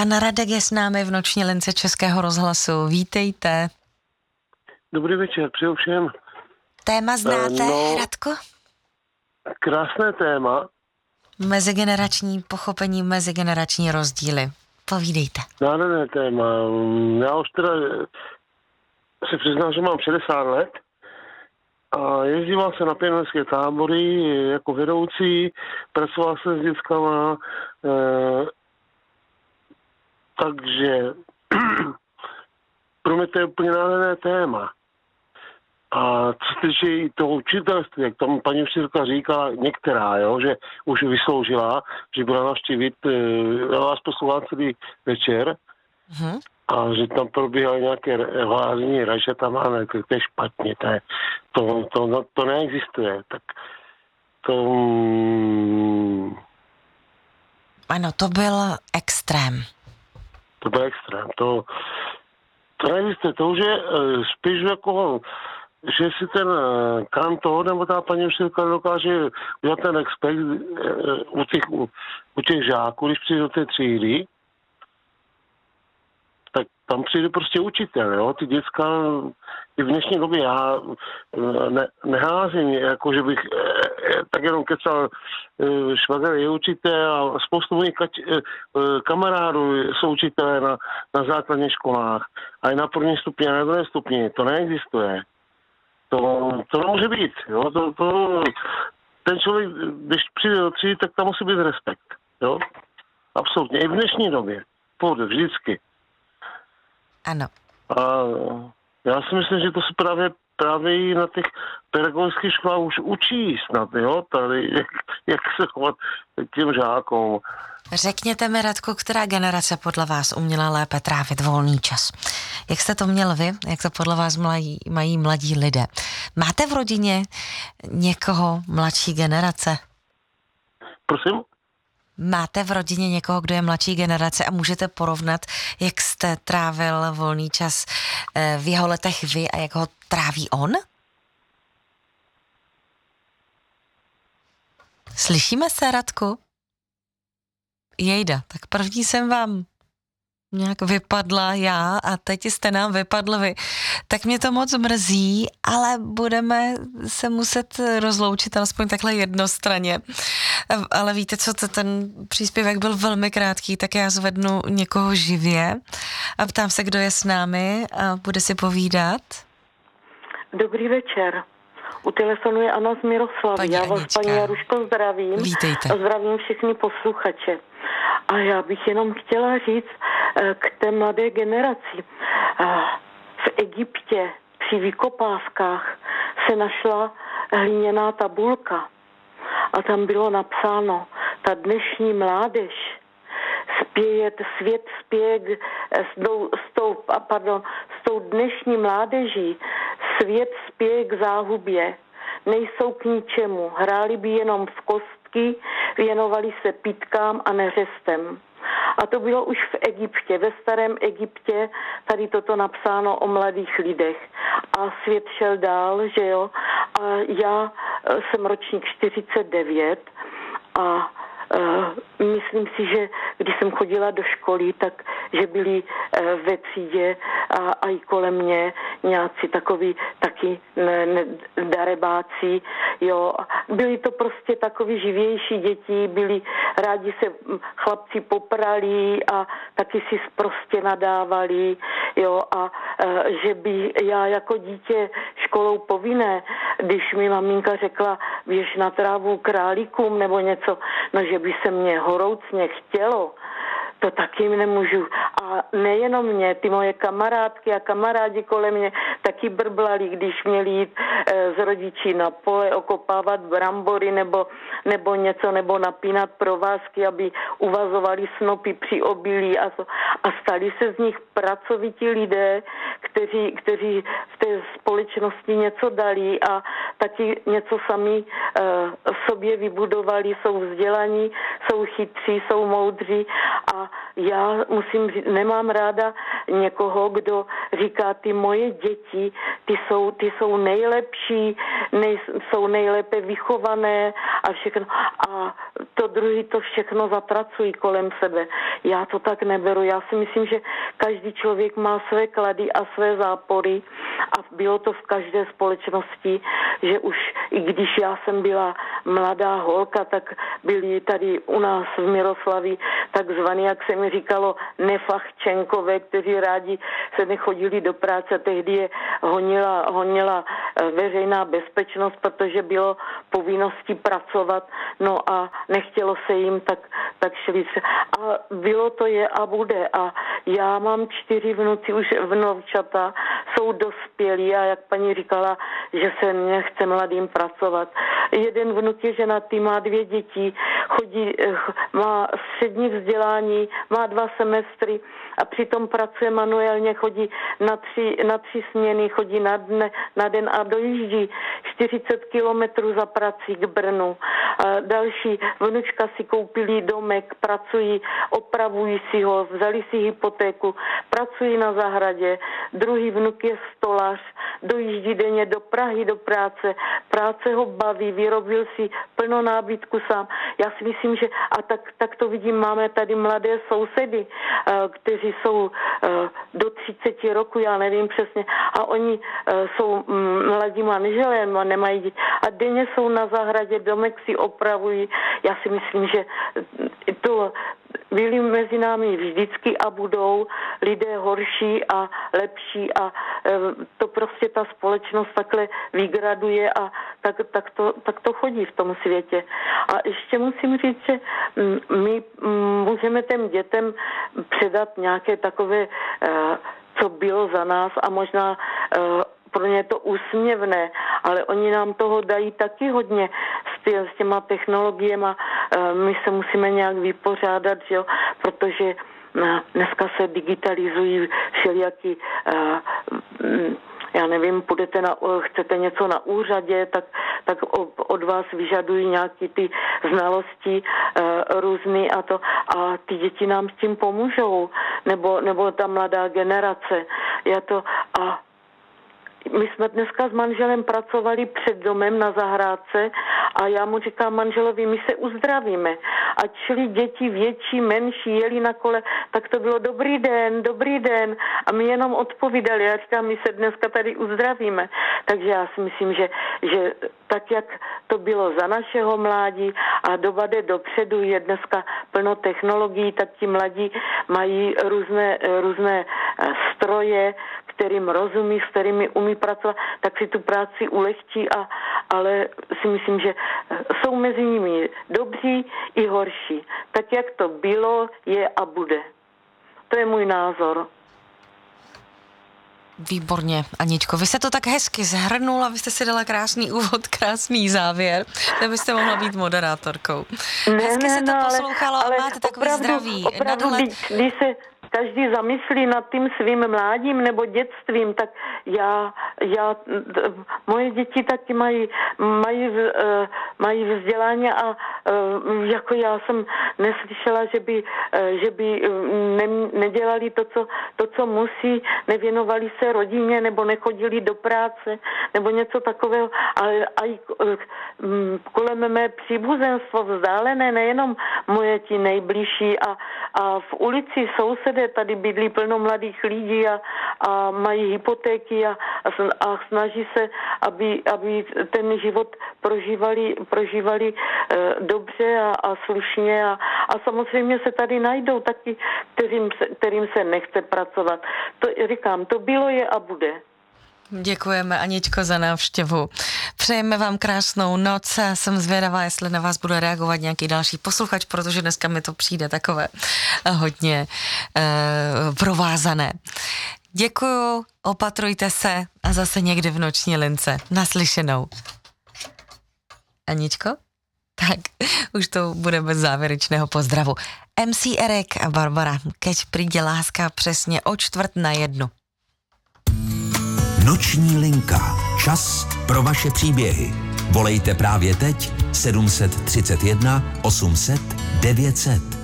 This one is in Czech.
Pan Radek je s námi v noční lince Českého rozhlasu. Vítejte. Dobrý večer, přeju všem. Téma znáte, Radko? Krásné téma. Mezigenerační pochopení, mezigenerační rozdíly. Povídejte. Nádherné téma. Já už teda se přiznám, že mám 60 let a jezdíval se na pěnovenské tábory jako vedoucí, pracoval jsem s dětskama, takže pro mě to je úplně nádherné téma. A co se týče i toho učitelství, jak tam paní učitelka říkala, některá, jo, že už vysloužila, že byla navštívit, já vás poslouchám celý večer, a že tam probíhaly nějaké házení ražeta, máme, to je špatně, to neexistuje, tak to... Ano, to byl extrém. To byl extrém, to neexistuje, to už je spíš jako... že si ten kantor nebo ta paní učitelka dokáže udělat ten respekt u těch žáků, když přijde do té třídy, tak tam přijde prostě učitel, jo, ty děcka i v dnešní době já neházím, jako že bych tak jenom kecal, švagr je učitel a spoustu mojich kamarádů jsou učitelé na základních školách a i na prvním stupni a na druhém stupni, to neexistuje. To nemůže být, jo, ten člověk, když přijde do třídy, tak tam musí být respekt, jo, absolutně, i v dnešní době, vždycky. Ano. A já si myslím, že to se právě i na těch pedagogických školách už učí snad, jo, tady, jak se chovat k těm žákům. Řekněte mi, Radko, která generace podle vás uměla lépe trávit volný čas? Jak jste to měl vy? Jak to podle vás mají mladí lidé? Máte v rodině někoho mladší generace? Prosím? Máte v rodině někoho, kdo je mladší generace a můžete porovnat, jak jste trávil volný čas v jeho letech vy a jak ho tráví on? Slyšíme se, Radku? Jejda, tak první jsem vám nějak vypadla já a teď jste nám vypadl vy. Tak mě to moc mrzí, ale budeme se muset rozloučit alespoň takhle jednostranně. Ale víte co, ten příspěvek byl velmi krátký, tak já zvednu někoho živě a ptám se, kdo je s námi a bude si povídat. Dobrý večer. U telefonu je Anna z Miroslavy. Já vás, paní Jaruško, zdravím. Vítejte. A zdravím všechny posluchače. A já bych jenom chtěla říct k té mladé generaci. V Egyptě při vykopávkách se našla hliněná tabulka a tam bylo napsáno: ta dnešní mládež svět spěje s tou dnešní mládeží svět spěje k záhubě. Nejsou k ničemu, hráli by jenom v kostky, věnovali se pitkám a neřestem. A to bylo už v Egyptě, ve starém Egyptě, tady toto napsáno o mladých lidech. A svět šel dál, že jo. A já jsem ročník 49 a myslím si, že když jsem chodila do školy, tak že byli ve třídě a i kolem mě nějací takový taky darebáci, jo. Byli to prostě takový živější děti, byli rádi se chlapci poprali a taky si prostě nadávali, jo, a že by já jako dítě školou povinné, když mi maminka řekla, běž na trávu králíkům nebo něco, no že by se mě horoucně chtělo, to taky nemůžu. A nejenom mě, ty moje kamarádky a kamarádi kolem mě taky brblali, když měli jít z rodičí na pole okopávat brambory nebo něco, nebo napínat provázky, aby uvazovali snopy při obilí a to. a stali se z nich pracovití lidé, kteří v té společnosti něco dali a taky něco sami sobě vybudovali, jsou vzdělaní, jsou chytří, jsou moudří a já musím říct, nemám ráda někoho, kdo říká, ty moje děti, ty jsou nejlepší, jsou nejlépe vychované a všechno. A to druhý to všechno zapracují kolem sebe. Já to tak neberu. Já si myslím, že každý člověk má své klady a své zápory a bylo to v každé společnosti, že už i když já jsem byla mladá holka, tak byli tady u nás v Miroslavi takzvaný, jak se mi říkalo, nefachčenkové, kteří rádi se nechodili do práce. Tehdy je honila veřejná bezpečnost, protože bylo povinností pracovat, no a nechtělo se jim, tak šli se. A bylo to je a bude. A já mám 4 vnuci, už vnoučata, jsou dospělí a jak paní říkala, že se nechce mladým pracovat. Jeden vnuk je ženatý, má 2 děti, má střední vzdělání, má 2 semestry a přitom pracuje manuálně, chodí na 3 směny, chodí na den a dojíždí 40 kilometrů za prací k Brnu. A další vnučka si koupili domek, pracují, opravují si ho, vzali si hypotéku, pracují na zahradě. Druhý vnuk je stolař, dojíždí denně do Prahy do práce ho baví, vyrobil si plno nábytku sám. Já si myslím, že a tak to vidím, máme tady mladé sousedy, kteří jsou do 30 roku, já nevím přesně, a oni jsou mladí manželé, nemají děti a denně jsou na zahradě, domek si opravují. Já si myslím, že to byli mezi námi vždycky a budou lidé horší a lepší a to prostě ta společnost takhle vygraduje a tak to chodí v tom světě. A ještě musím říct, že my můžeme těm dětem předat nějaké takové, co bylo za nás a možná pro ně je to úsměvné, ale oni nám toho dají taky hodně s těma technologiemi. My se musíme nějak vypořádat, že jo? Protože dneska se digitalizují všelijaký, já nevím, chcete něco na úřadě, tak od vás vyžadují nějaký ty znalosti různý a ty děti nám s tím pomůžou, nebo ta mladá generace. My jsme dneska s manželem pracovali před domem na zahrádce a já mu říkám manželovi, my se uzdravíme. A šli děti větší, menší, jeli na kole, tak to bylo dobrý den. A my jenom odpovídali. Já říkám, my se dneska tady uzdravíme. Takže já si myslím, že tak, jak to bylo za našeho mládí a doba jde dopředu, je dneska plno technologií, tak ti mladí mají různé stroje, kterým rozumí, s kterými umí pracovat, tak si tu práci ulehčí, ale si myslím, že jsou mezi nimi dobří i horší. Tak, jak to bylo, je a bude. To je můj názor. Výborně, Aničko. Vy jste to tak hezky zhrnula, vy jste si dala krásný úvod, krásný závěr, že byste mohla být moderátorkou. Hezky se to poslouchalo a máte takový zdraví. Opravdu, když se každý zamyslí nad tím svým mládím nebo dětstvím, tak moje děti taky mají vzdělání a jako já jsem neslyšela, že by nedělali to, co musí, nevěnovali se rodině nebo nechodili do práce nebo něco takového, ale i kolem mé příbuzenstvo vzdálené, nejenom moje ti nejbližší a v ulici sousedé tady bydlí plno mladých lidí a mají hypotéky a snaží se, aby ten život prožívali dobře a slušně a samozřejmě se tady najdou taky, kterým se nechce pracovat. To říkám, to bylo, je a bude. Děkujeme, Aničko, za návštěvu. Přejeme vám krásnou noc. Jsem zvědavá, jestli na vás bude reagovat nějaký další posluchač, protože dneska mi to přijde takové hodně provázané. Děkuju, opatrujte se a zase někdy v noční lince. Naslyšenou. Aničko? Tak, už to bude bez závěrečného pozdravu. MC Erik a Barbara, keď príde láska přesně o 12:45. Noční linka. Čas pro vaše příběhy. Volejte právě teď 731 800 900.